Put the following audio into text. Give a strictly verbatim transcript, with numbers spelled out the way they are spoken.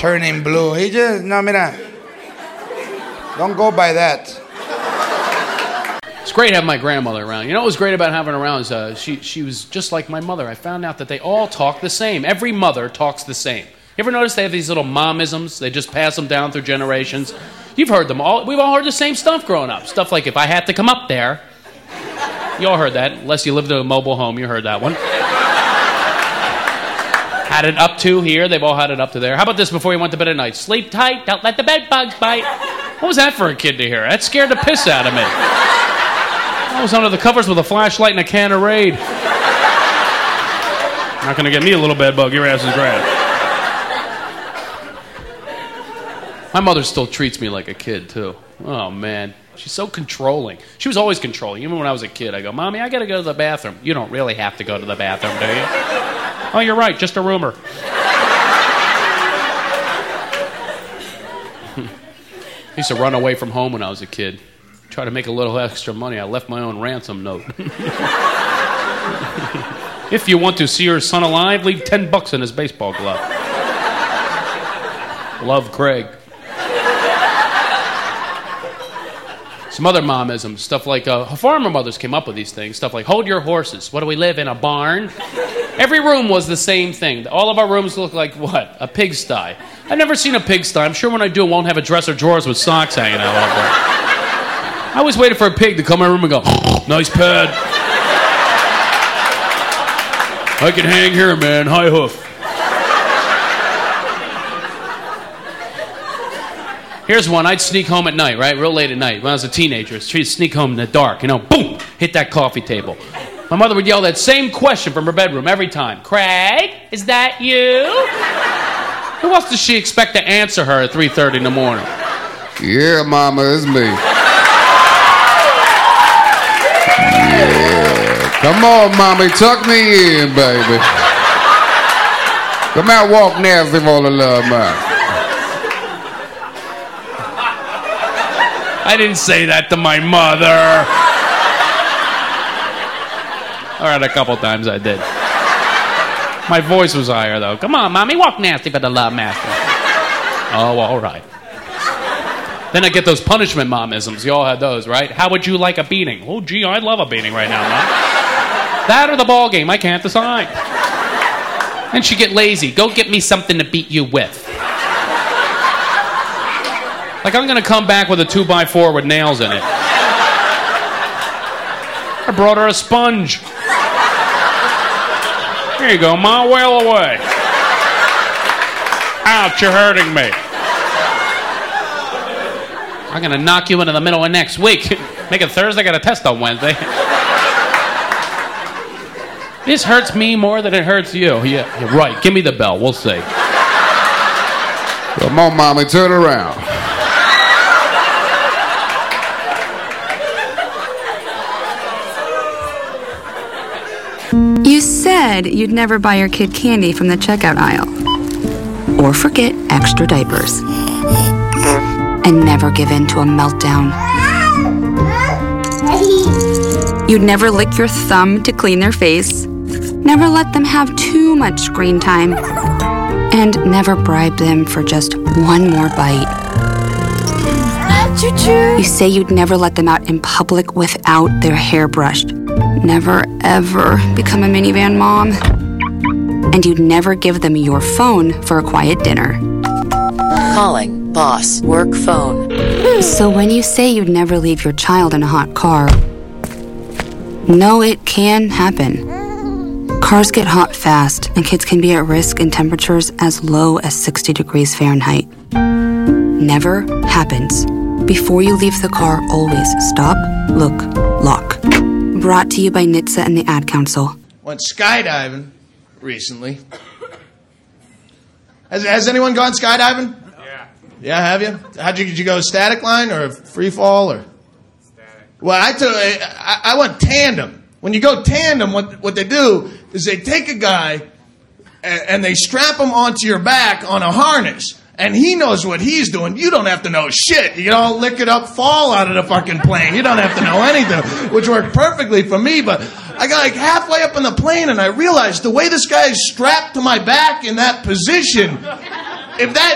turning blue. He just, no, mira. Don't go by that. It's great having my grandmother around. You know what was great about having her around is uh, she, she was just like my mother. I found out that they all talk the same. Every mother talks the same. You ever notice they have these little momisms? They just pass them down through generations. You've heard them all. We've all heard the same stuff growing up. Stuff like, if I had to come up there. You all heard that. Unless you lived in a mobile home, you heard that one. Had it up to here. They've all had it up to there. How about this before you went to bed at night? Sleep tight. Don't let the bed bugs bite. What was that for a kid to hear? That scared the piss out of me. I was under the covers with a flashlight and a can of Raid. Not going to get me a little bed bug. Your ass is grand. My mother still treats me like a kid, too. Oh, man. She's so controlling. She was always controlling. Even when I was a kid, I go, Mommy, I got to go to the bathroom. You don't really have to go to the bathroom, do you? Oh, you're right. Just a rumor. I used to run away from home when I was a kid. Try to make a little extra money. I left my own ransom note. If you want to see your son alive, leave ten bucks in his baseball glove. Love, Craig. Some other momisms, stuff like, uh, farmer mothers came up with these things, stuff like, hold your horses. What do we live in, a barn? Every room was the same thing. All of our rooms looked like, what? A pigsty. I've never seen a pigsty. I'm sure when I do, it won't have a dresser drawers with socks hanging out all there. I always waited for a pig to come in my room and go, nice pad. I can hang here, man. High hoof. Here's one. I'd sneak home at night, right? Real late at night. When I was a teenager, she'd sneak home in the dark, you know, boom, hit that coffee table. My mother would yell that same question from her bedroom every time. Craig, is that you? Who else does she expect to answer her at three thirty in the morning? Yeah, Mama, it's me. Yeah. Come on, Mommy, tuck me in, baby. Come out, walk nasty for the love, man. I didn't say that to my mother. All right, a couple times I did. My voice was higher, though. Come on, Mommy, walk nasty for the love, master. Oh, all right. Then I get those punishment momisms. You all had those, right? How would you like a beating? Oh, gee, I'd love a beating right now, Mom. That or the ball game, I can't decide. Then she'd get lazy. Go get me something to beat you with. Like, I'm going to come back with a two by four with nails in it. I brought her a sponge. Here you go, Ma, wail away. Ouch, you're hurting me. I'm going to knock you into the middle of next week. Make it Thursday, I got a test on Wednesday. This hurts me more than it hurts you. Yeah, you're right. Give me the bell. We'll see. Come on, Mommy, turn around. You said you'd never buy your kid candy from the checkout aisle. Or forget extra diapers. And never give in to a meltdown. You'd never lick your thumb to clean their face. Never let them have too much screen time. And never bribe them for just one more bite. You say you'd never let them out in public without their hair brushed. Never, ever become a minivan mom. And you'd never give them your phone for a quiet dinner. Calling boss work phone. So when you say you'd never leave your child in a hot car, no, it can happen. Cars get hot fast, and kids can be at risk in temperatures as low as sixty degrees Fahrenheit. Never happens. Before you leave the car, always stop, look, lock. Brought to you by N H T S A and the Ad Council. Went skydiving recently. Has, has anyone gone skydiving? Yeah. Yeah, have you? How'd you, did you go static line or free fall or? Static. Well, I took I, I went tandem. When you go tandem, what what they do is they take a guy and, and they strap him onto your back on a harness. And he knows what he's doing. You don't have to know shit. You don't lick it up, fall out of the fucking plane. You don't have to know anything, which worked perfectly for me. But I got like halfway up in the plane, and I realized the way this guy is strapped to my back in that position, if that